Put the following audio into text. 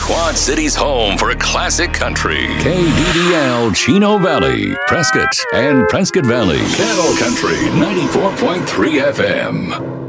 Quad City's home for classic country. KDDL Chino Valley, Prescott, and Prescott Valley. Cattle Country 94.3 FM.